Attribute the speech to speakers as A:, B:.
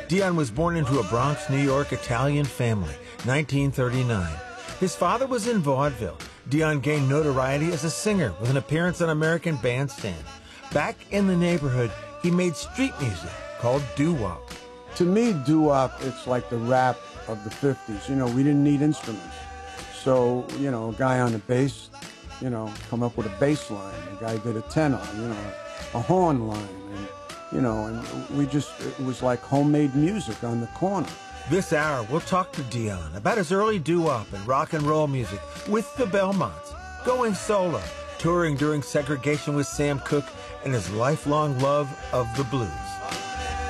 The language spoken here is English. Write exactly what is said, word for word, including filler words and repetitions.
A: Dion was born into a Bronx, New York Italian family, nineteen thirty-nine. His father was in vaudeville. Dion gained notoriety as a singer with an appearance on American Bandstand. Back in the neighborhood, he made street music called doo-wop.
B: To me, doo-wop, it's like the rap of the fifties. You know, we didn't need instruments. So, you know, a guy on the bass, you know, come up with a bass line. A guy did a tenor, you know, a horn line. And, you know, and we just, it was like homemade music on the corner.
A: This hour, we'll talk to Dion about his early doo-wop and rock and roll music with the Belmonts, going solo, touring during segregation with Sam Cooke, and his lifelong love of the blues.